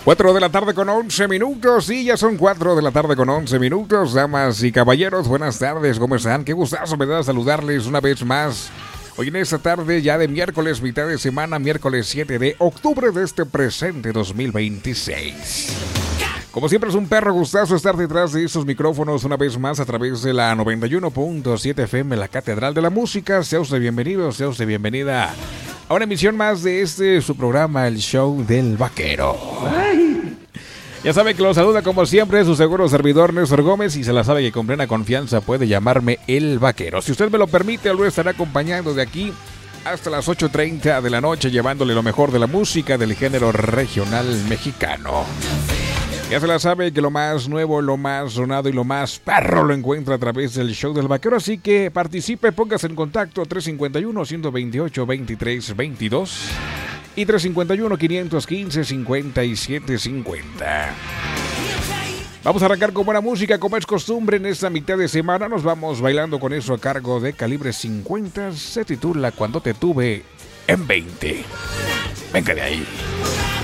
4 de la tarde con 11 minutos. Sí, ya son 4 de la tarde con 11 minutos. Damas y caballeros, buenas tardes. ¿Cómo están? Qué gustazo me da saludarles una vez más. Hoy en esta tarde ya de miércoles, mitad de semana, miércoles 7 de octubre de este presente 2026. Como siempre es un perro gustazo estar detrás de esos micrófonos una vez más a través de la 91.7 FM, la Catedral de la Música. Sea usted bienvenido, sea usted bienvenida a una emisión más de su programa, El Show del Vaquero. Ya sabe que lo saluda como siempre su seguro servidor Néstor Gómez y se la sabe que con plena confianza puede llamarme El Vaquero. Si usted me lo permite, lo estará acompañando de aquí hasta las 8:30 de la noche, llevándole lo mejor de la música del género regional mexicano. Ya se la sabe que lo más nuevo, lo más sonado y lo más perro lo encuentra a través del Show del Vaquero. Así que participe, póngase en contacto 351-128-2322 y 351-515-5750. Vamos a arrancar con buena música, como es costumbre en esta mitad de semana. Nos vamos bailando con eso a cargo de Calibre 50. Se titula Cuando te tuve en 20. Venga de ahí.